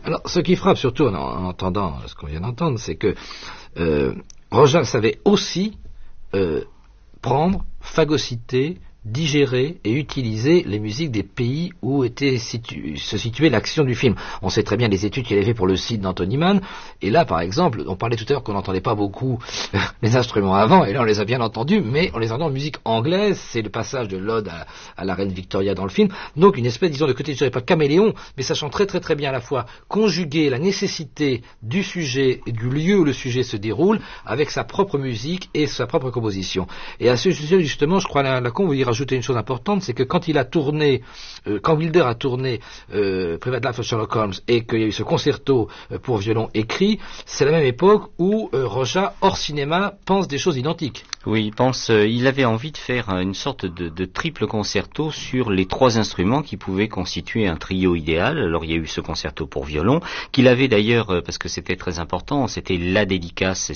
Alors, ce qui frappe surtout en entendant ce qu'on vient d'entendre, c'est que Roja savait aussi prendre, phagocyter, digérer et utiliser les musiques des pays où se situait l'action du film. On sait très bien les études qu'il avait fait pour le site d'Anthony Mann, et là par exemple, on parlait tout à l'heure qu'on n'entendait pas beaucoup les instruments avant, et là on les a bien entendus, mais on les entend en musique anglaise, c'est le passage de l'ode à la reine Victoria dans le film, donc une espèce, disons, de côté, je dirais pas caméléon, mais sachant très très très bien à la fois conjuguer la nécessité du sujet et du lieu où le sujet se déroule avec sa propre musique et sa propre composition. Et à ce sujet, justement, je crois Lacan vous dira ajouter une chose importante, c'est que quand il a tourné, quand Wilder a tourné Private Life of Sherlock Holmes et qu'il y a eu ce concerto pour violon écrit, c'est la même époque où Roja, hors cinéma, pense des choses identiques. Oui, il avait envie de faire une sorte de triple concerto sur les trois instruments qui pouvaient constituer un trio idéal. Alors il y a eu ce concerto pour violon, qu'il avait d'ailleurs, parce que c'était très important, c'était la dédicace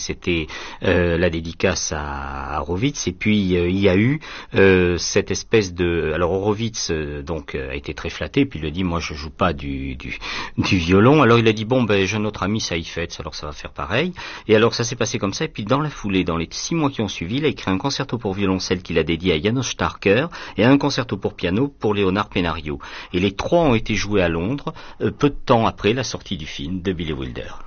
à Horowitz, et puis il y a eu cette espèce de... Alors Horowitz donc a été très flatté, puis il a dit moi je joue pas du violon. Alors il a dit bon ben j'ai notre ami Seifert, alors ça va faire pareil. Et alors ça s'est passé comme ça, et puis dans la foulée, dans les 6 mois qui ont suivi, il a écrit un concerto pour violoncelle qu'il a dédié à János Starker et un concerto pour piano pour Léonard Penario. Et les trois ont été joués à Londres peu de temps après la sortie du film de Billy Wilder.